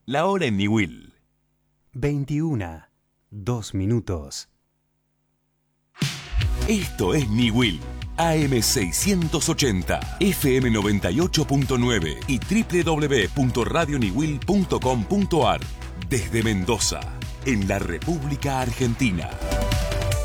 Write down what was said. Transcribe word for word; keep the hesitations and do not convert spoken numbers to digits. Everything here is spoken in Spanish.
La hora en Niwil. veintiuna, dos minutos. Esto es Niwil. A M seiscientos ochenta, F M noventa y ocho punto nueve y doble u doble u doble u punto radio niwil punto com punto a r. Desde Mendoza, en la República Argentina.